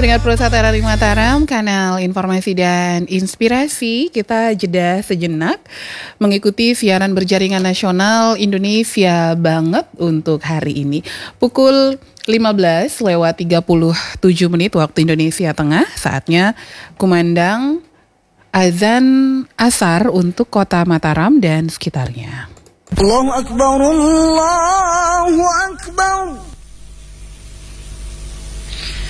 Pendengar Prosata Radio Mataram, kanal informasi dan inspirasi, kita jeda sejenak mengikuti siaran berjaringan nasional Indonesia Banget untuk hari ini. Pukul 15:37 waktu Indonesia Tengah, saatnya kumandang azan asar untuk kota Mataram dan sekitarnya. Allahu Akbar, Allahu Akbar.